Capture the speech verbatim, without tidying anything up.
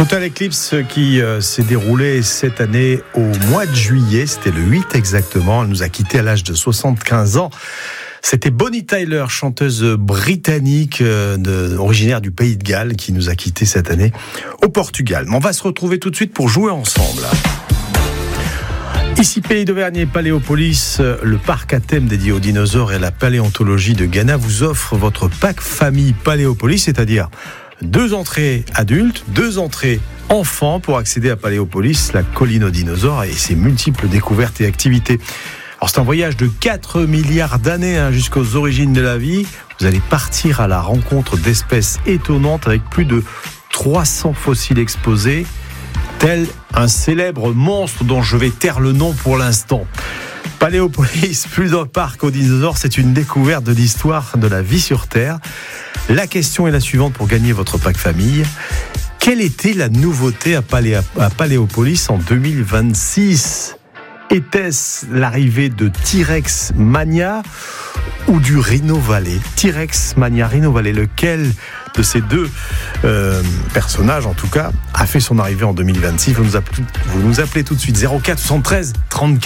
Total Eclipse qui euh, s'est déroulée cette année au mois de juillet, c'était le huit exactement. Elle nous a quittés à l'âge de soixante-quinze ans. C'était Bonnie Tyler, chanteuse britannique euh, de, originaire du Pays de Galles, qui nous a quittés cette année au Portugal. Mais on va se retrouver tout de suite pour jouer ensemble. Ici Pays d'Auvergne et Paléopolis, le parc à thème dédié aux dinosaures et à la paléontologie de Ghana vous offre votre pack famille Paléopolis, c'est-à-dire deux entrées adultes, deux entrées enfants pour accéder à Paléopolis, la colline aux dinosaures et ses multiples découvertes et activités. Alors c'est un voyage de quatre milliards d'années hein, jusqu'aux origines de la vie. Vous allez partir à la rencontre d'espèces étonnantes avec plus de trois cents fossiles exposés, tel un célèbre monstre dont je vais taire le nom pour l'instant. Paléopolis, plus d'un parc aux dinosaures, c'est une découverte de l'histoire de la vie sur Terre. La question est la suivante pour gagner votre pack famille. Quelle était la nouveauté à, Palé- à Paléopolis en deux mille vingt-six ? Était-ce l'arrivée de T-Rex Mania ou du Rhino Valley ? T-Rex Mania, Rhino Valley, lequel de ces deux euh, personnages, en tout cas, a fait son arrivée en deux mille vingt-six ? Vous nous appelez, vous nous appelez tout de suite zéro quatre soixante-treize trente-quatre